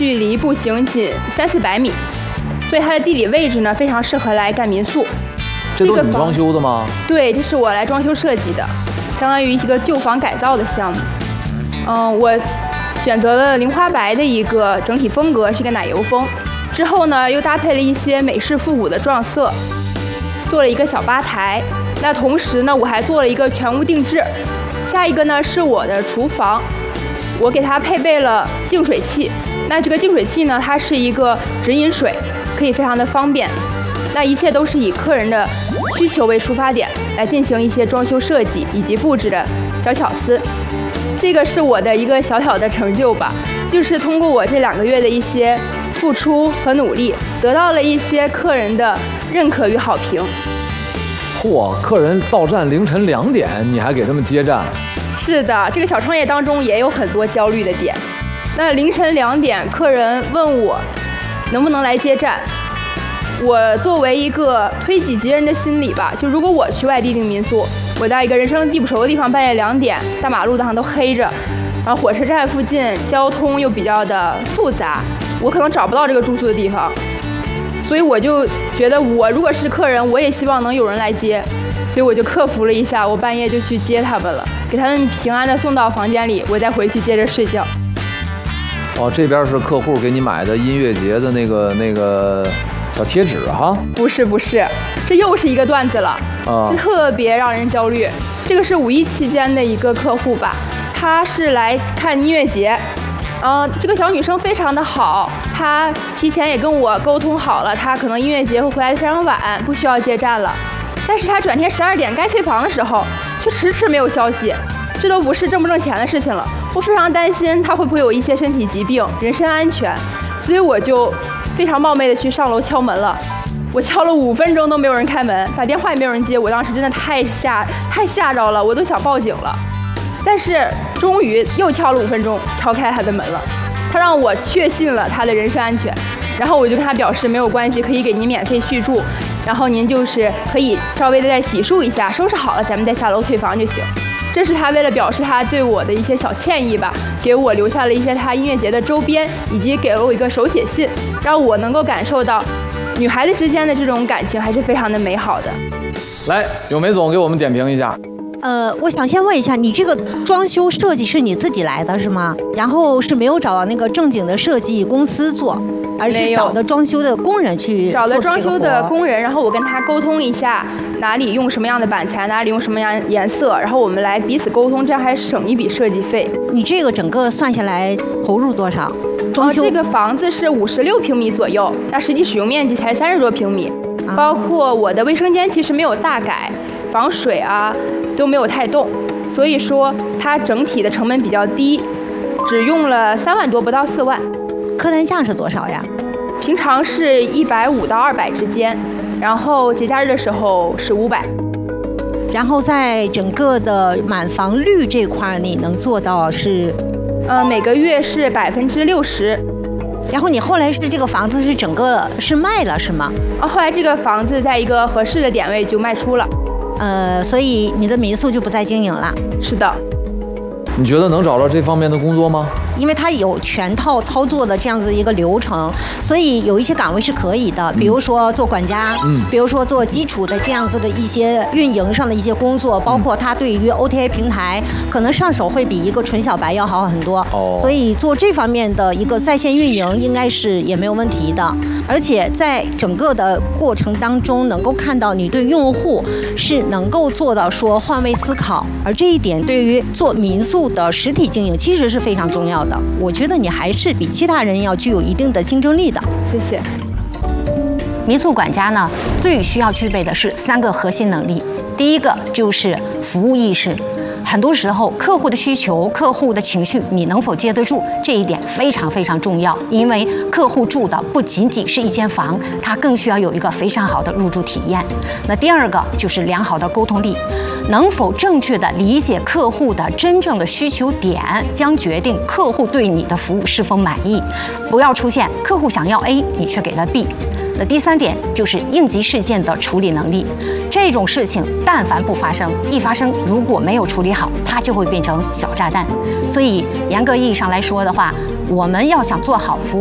距离步行仅300-400米，所以它的地理位置呢非常适合来干民宿。 这都是你装修的吗？ 对，这是我来装修设计的，相当于一个旧房改造的项目。我选择了菱花白的一个整体风格，是一个奶油风。之后呢，又搭配了一些美式复古的撞色，做了一个小吧台。那同时呢，我还做了一个全屋定制。下一个呢是我的厨房，我给它配备了净水器。那这个净水器呢，它是一个直饮水，可以非常的方便。那一切都是以客人的需求为出发点来进行一些装修设计以及布置的小巧思。这个是我的一个小小的成就吧，就是通过我这2个月的一些付出和努力，得到了一些客人的认可与好评。 嚯，客人到站凌晨2点，你还给他们接站？ 是的，这个小创业当中也有很多焦虑的点。那凌晨2点，客人问我能不能来接站，我作为一个推己及人的心理吧，就如果我去外地订民宿，我到一个人生地不熟的地方，半夜2点，大马路上都黑着，然后火车站附近交通又比较的复杂，我可能找不到这个住宿的地方，所以我就觉得我如果是客人，我也希望能有人来接，所以我就克服了一下，我半夜就去接他们了，给他们平安的送到房间里，我再回去接着睡觉。 哦，这边是客户给你买的音乐节的那个小贴纸哈？ 不是，这又是一个段子了，这特别让人焦虑。这个是5一期间的一个客户吧，她是来看音乐节，这个小女生非常的好，她提前也跟我沟通好了，她可能音乐节会回来的非常晚，不需要接站了。但是她转天12点该退房的时候，却迟迟没有消息，这都不是挣不挣钱的事情了。我非常担心她会不会有一些身体疾病，人身安全，所以我就非常冒昧的去上楼敲门了。我敲了5分钟都没有人开门，打电话也没有人接，我当时真的太吓着了，我都想报警了。但是终于又敲了5分钟，敲开他的门了，他让我确信了他的人身安全，然后我就跟他表示没有关系，可以给您免费续住，然后您就是可以稍微的再洗漱一下，收拾好了咱们再下楼退房就行。这是他为了表示他对我的一些小歉意吧，给我留下了一些他音乐节的周边，以及给了我一个手写信，让我能够感受到女孩子之间的这种感情还是非常的美好的。 来，有梅总给我们点评一下。 我想先问一下，你这个装修设计是你自己来的是吗？然后是没有找到那个正经的设计公司做，而是找的装修的工人去找了装修的工人，然后我跟他沟通一下哪里用什么样的板材，哪里用什么样颜色，然后我们来彼此沟通，这样还省一笔设计费。 你这个整个算下来投入多少？装修这个房子是56平米左右，那实际使用面积才30多平米，包括我的卫生间其实没有大改，防水啊都没有太动，所以说它整体的成本比较低，只用了3万多，不到4万。 客单价是多少呀？ 平常是150到200之间，然后节假日的时候是500。 然后在整个的满房率这块，你能做到是？ 每个月是60%。 然后你后来是这个房子是整个是卖了是吗？ 后来这个房子在一个合适的点位就卖出了。 所以你的民宿就不再经营了。 是的。 你觉得能找到这方面的工作吗？ 因为它有全套操作的这样子一个流程，所以有一些岗位是可以的，比如说做管家，比如说做基础的这样子的一些运营上的一些工作，包括它对于 OTA 平台可能上手会比一个纯小白要好很多。所以做这方面的一个在线运营应该是也没有问题的，而且在整个的过程当中能够看到你对用户是能够做到说换位思考，而这一点对于做民宿的实体经营其实是非常重要的。我觉得你还是比其他人要具有一定的竞争力的。 谢谢。 民宿管家呢，最需要具备的是3个核心能力。第一个就是服务意识。很多时候，客户的需求、客户的情绪，你能否接得住，这一点非常非常重要。因为客户住的不仅仅是一间房，他更需要有一个非常好的入住体验。那第二个就是良好的沟通力，能否正确的理解客户的真正的需求点，将决定客户对你的服务是否满意。不要出现客户想要 A， 你却给了 B。那第3点就是应急事件的处理能力，这种事情但凡不发生，一发生如果没有处理好，它就会变成小炸弹。所以严格意义上来说的话，我们要想做好服务